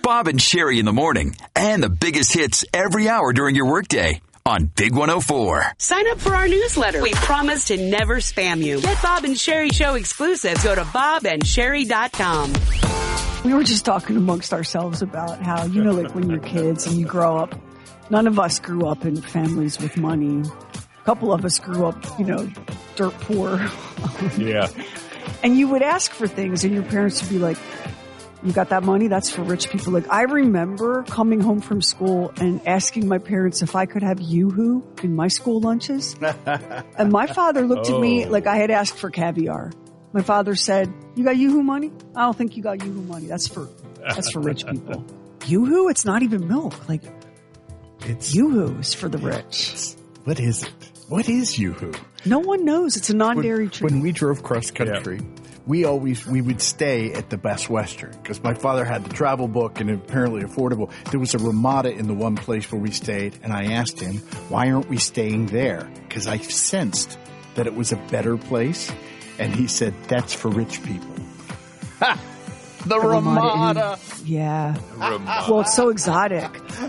Bob and Sherry in the morning, and the biggest hits every hour during your workday on Big 104. Sign up for our newsletter. We promise to never spam you. Get Bob and Sherry Show exclusives. Go to bobandsherry.com. We were just talking amongst ourselves about how, like when you're kids and you grow up, none of us grew up in families with money. A couple of us grew up, dirt poor. Yeah. And you would ask for things and your parents would be like, you got that money? That's for rich people. Like, I remember coming home from school and asking my parents if I could have Yoo-hoo in my school lunches. And my father looked at me like I had asked for caviar. My father said, you got Yoo-hoo money? I don't think you got Yoo-hoo money. That's for rich people. Yoo-hoo? It's not even milk. Like, Yoo-hoo is for the rich. What is it? What is Yoo-hoo? No one knows. It's a non-dairy treat. When we drove cross country, we would stay at the Best Western because my father had the travel book and apparently affordable. There was a Ramada in the one place where we stayed, and I asked him, why aren't we staying there? Because I sensed that it was a better place, and he said, that's for rich people. Ha! The Ramada. Yeah. Ramada. Well, it's so exotic.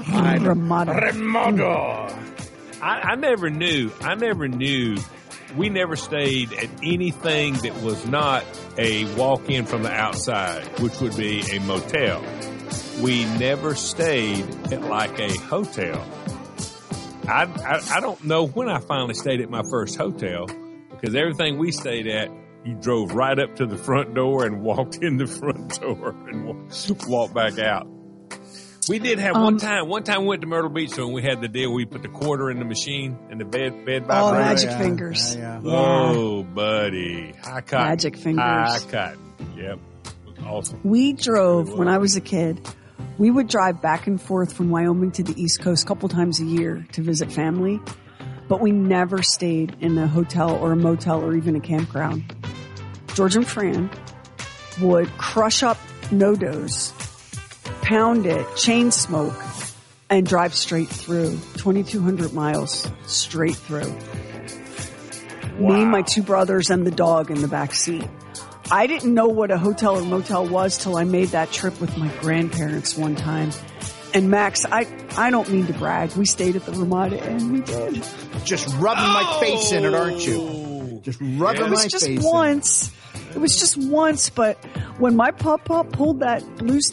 Ramada. I never knew. We never stayed at anything that was not a walk-in from the outside, which would be a motel. We never stayed at like a hotel. I don't know when I finally stayed at my first hotel because everything we stayed at, you drove right up to the front door and walked in the front door and walked back out. We did have one time we went to Myrtle Beach, so we had the deal we put the quarter in the machine and the bed vibrator. Oh, magic fingers. Yeah. Oh, buddy. High cotton. Magic fingers. High cotton. Yep. Awesome. We drove, when I was a kid, we would drive back and forth from Wyoming to the East Coast a couple times a year to visit family, but we never stayed in a hotel or a motel or even a campground. George and Fran would crush up no-dos, pound it, chain smoke, and drive straight through. 2,200 miles straight through. Wow. Me, my two brothers, and the dog in the back seat. I didn't know what a hotel or motel was till I made that trip with my grandparents one time. And Max, I don't mean to brag. We stayed at the Ramada and we did. Just rubbing my face in it, aren't you? Just rubbing my face in it. It was just once, but when my pop pulled that blue